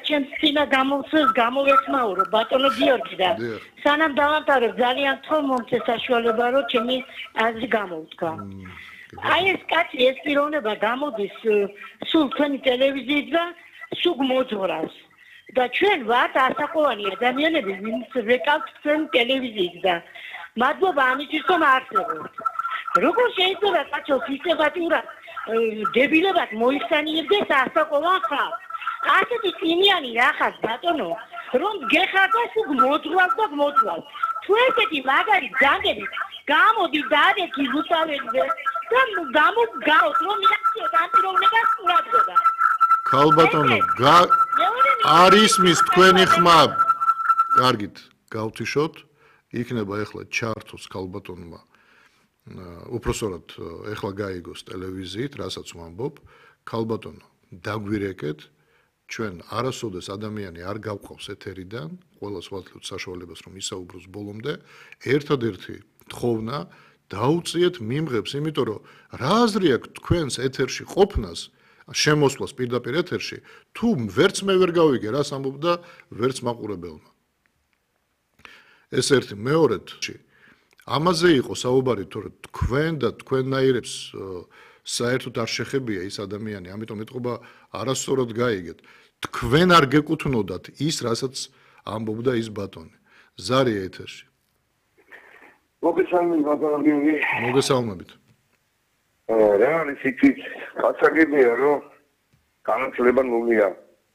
ჩემს წინა გამოვეხმაურო ბატონო გიორგი და სანამ დავამთავრებ ძალიან თქო მომწე საშუალება რომ ჩემი აზრი გამოვთქვა. აი ეს კაცი ეს პიროვნება გამოდის სულ თქვენი ტელევიზიით და სულ მოძღვრავს. და ჩვენ ვართ ასაკოვანი ადამიანები ვინც ვეკავთ თქვენ ტელევიზიით და მადლობა ამისთვის რომ არსებობთ. როგორ შეიძლება კაცო სისტემატურად დებილებად მოიხსენიებდეს ასაკოვან ხალხს? ასეთი წინიანი რახაც ბატონო რომ გეხარ და სულ მოძღვრავს და მოძღვრავს. თუ ესეთი მაგარი ძანგები გამოდი დაადექი ლუსავებზე და გამოგაოთ რომ მიაქციოთ ამ პიროვნებას ყურადღება. ქალბატონო არის მის თქვენი ხმა. კარგით, გავთიშოთ. იქნება ახლა ჩართოს ქალბატონმა. უпроსორად ახლა გაიგოს ტელევიზიით, რასაც ვამბობ. ქალბატონო, დაგვირეკეთ. ჩვენ არასოდეს ადამიანი არ გავყავს ეთერიდან, ყველას ვათქვით საშუალებას რომ ისაუბროს ბოლომდე, ერთადერთი თხოვნა დაუწიეთ მიმღებს, იმიტომ რომ რა აზრი აქვს თქვენს ეთერში ყოფნას, შემოსვლას პირდაპირ ეთერში, თუ ვერც მე ვერ გავიგე, რას ამბობდა ვერც მაყურებელმა. ეს ერთი, მეორედ, ამაზე იყო საუბარი, თორე თქვენ და თქვენნაირებს საერთოდ არ შეხებია ის ადამიანი, ამიტომ ეთყობა არასწორად გაიგეთ. თქვენ არ გეკუთვნოდათ ის, რასაც ამბობდა ის ბატონი. ზარია ეთერში. მოგესალმებით. რა არის იცით? გასაგებია რომ განათლება ნულია.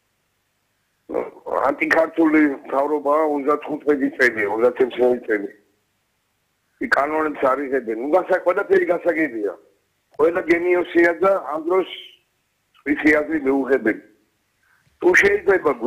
ანტიქართული მთავრობა 35 წელი, 36 წელი. კანონებს არიღებენ. ყველაფერი გასაგებია. ყველა გენიოსია და ამ დროს ის აზრი მეუღებენ. თუ შეიძლება